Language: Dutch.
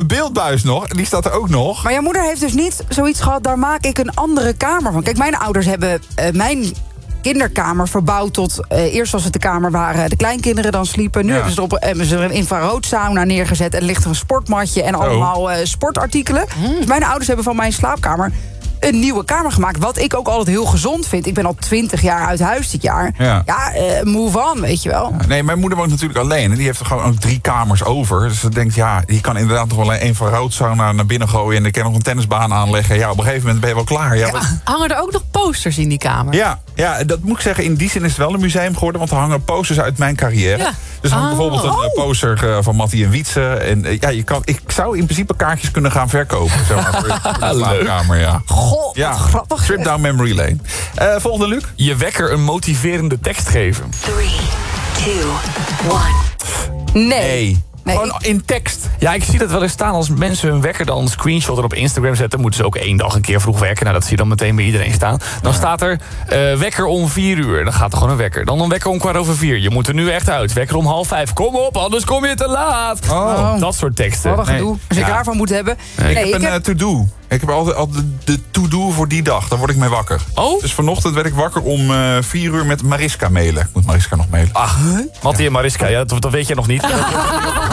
beeldbuis nog. En die staat er ook nog. Maar jouw moeder heeft dus niet zoiets gehad, daar maak ik een andere kamer van. Kijk, mijn ouders hebben mijn kinderkamer verbouwd tot... eerst was het de kamer waar de kleinkinderen dan sliepen. Nu hebben ze er een infraroodsauna neergezet... en ligt er een sportmatje en allemaal sportartikelen. Dus mijn ouders hebben van mijn slaapkamer een nieuwe kamer gemaakt. Wat ik ook altijd heel gezond vind. Ik ben al 20 jaar uit huis dit jaar. Move on, weet je wel. Ja, nee, mijn moeder woont natuurlijk alleen. En die heeft er gewoon ook 3 kamers over. Dus ze denkt, je kan inderdaad nog wel een infraroodsauna naar binnen gooien... en dan kan je nog een tennisbaan aanleggen. Ja, op een gegeven moment ben je wel klaar. Hangen er ook nog posters in die kamer? Ja, dat moet ik zeggen. In die zin is het wel een museum geworden... want er hangen posters uit mijn carrière. Ja. Dus er hangt bijvoorbeeld een poster van Mattie en Wietse. En ik zou in principe kaartjes kunnen gaan verkopen. Zeg maar, voor de slaapkamer, God, wat grappig. Trip down memory lane. Volgende, Luc. Je wekker een motiverende tekst geven. 3, 2, 1. Nee. Gewoon in tekst. Ja, ik zie dat wel eens staan als mensen hun wekker dan screenshotten op Instagram zetten. Moeten ze ook 1 dag een keer vroeg werken. Nou, dat zie je dan meteen bij iedereen staan. Dan staat er wekker om 4 uur. Dan gaat er gewoon een wekker. Dan een wekker om 4:15. Je moet er nu echt uit. Wekker om 4:30. Kom op, anders kom je te laat. Dat soort teksten. Wat een gedoe. Als ik daarvan moet hebben. Ik heb een to-do. Ik heb altijd de to-do voor die dag. Daar word ik mee wakker. Oh? Dus vanochtend werd ik wakker om 4 uur met Mariska mailen. Ik moet Mariska nog mailen. Mattie en Mariska, dat weet jij nog niet.